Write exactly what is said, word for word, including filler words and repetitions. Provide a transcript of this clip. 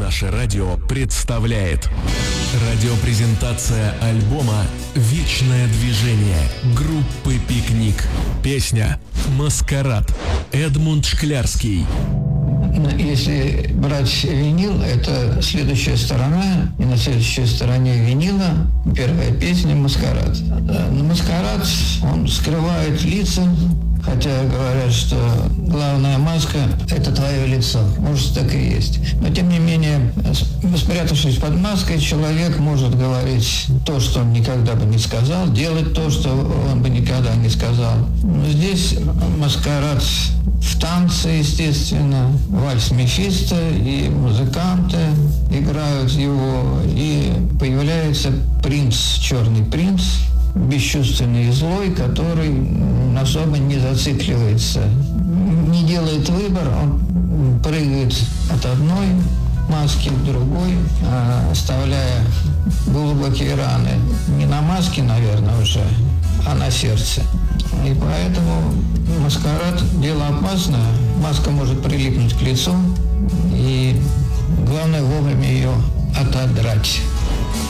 Наше радио представляет радиопрезентация альбома «Вечное движение» группы «Пикник». Песня «Маскарад». Эдмунд Шклярский. Если брать винил, это следующая сторона, и на следующей стороне винила первая песня «Маскарад». Но «Маскарад», он скрывает лица, хотя говорят, что главная маска – это твое лицо. Может, так и есть. Но, тем не менее, спрятавшись под маской, человек может говорить то, что он никогда бы не сказал, делать то, что он бы никогда не сказал. Но здесь «Маскарад» в танце, естественно, вальс Мефисто, и музыканты играют его, и появляется принц, черный принц, бесчувственный и злой, который особо не зацикливается, не делает выбор, он прыгает от одной маски к другой, оставляя глубокие раны не на маске, наверное, уже, а на сердце. И поэтому «Маскарад» – дело опасное. Маска может прилипнуть к лицу, и главное вовремя ее отодрать.